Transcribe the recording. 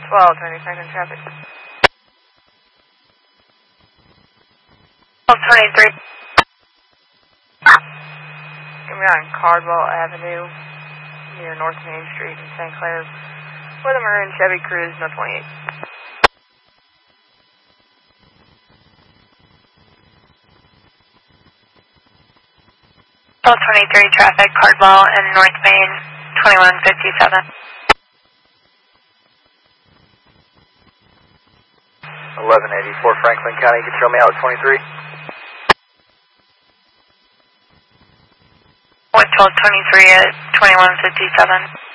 1222nd traffic. 1223. Coming on Cardwell Avenue near North Main Street in St. Clair with a maroon Chevy Cruze, no 28. Twelve 23 traffic, Cardwell and North Main, 2157. 1184 Franklin County, you can show me out 23. With 1223 at 2157.